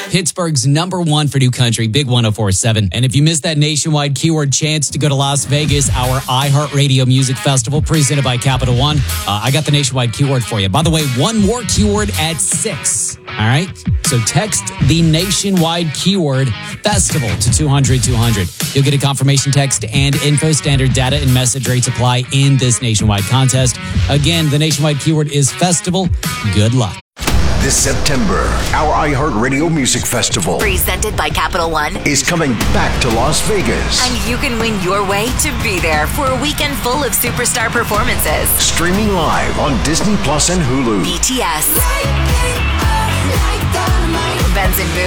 Pittsburgh's #1 for new country, Big 104.7. And if you missed that nationwide keyword chance to go to Las Vegas, our iHeartRadio Music Festival presented by Capital One, I got the nationwide keyword for you. By the way, one more keyword at 6. All right? So text the nationwide keyword festival to 200-200. You'll get a confirmation text and info. Standard data and message rates apply in this nationwide contest. Again, the nationwide keyword is festival. Good luck. This September, our iHeartRadio Music Festival, presented by Capital One, is coming back to Las Vegas. And you can win your way to be there for a weekend full of superstar performances. Streaming live on Disney Plus and Hulu. BTS, Benson Boone,